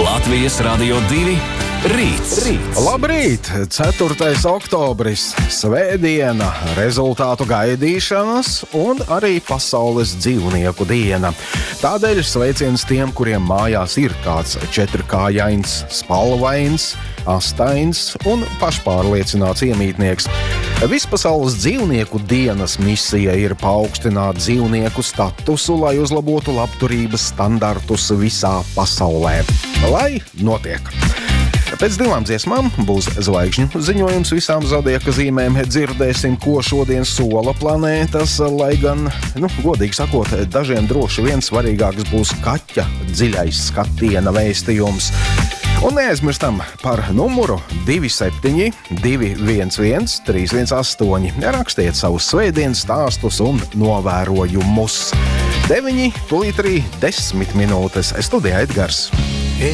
Latvijas Radio 2 rīts. Labrīt! 4. oktobris, svētdiena, rezultātu gaidīšanas un arī pasaules dzīvnieku diena. Tādēļ sveiciens tiem, kuriem mājās ir kāds četrkājains, spalvains, astains un pašpārliecināts iemītnieks. Vispasaules dzīvnieku dienas misija ir paaugstināt dzīvnieku statusu, lai uzlabotu labturības standartus visā pasaulē. Lai notiek! Pēc 2 dziesmām būs zvaigžņu ziņojums visām zodiaka zīmēm. Dzirdēsim, ko šodien sola planētas, lai gan, godīgi sakot, dažiem droši vien svarīgāks būs kaķa dziļais skatiena vēstījums. Un neaizmirstam par numuru 27 211 318. Rakstiet savus svētdienas stāstus un novērojumus. 9, tūlīt arī 10 minūtes. Studijā Edgars.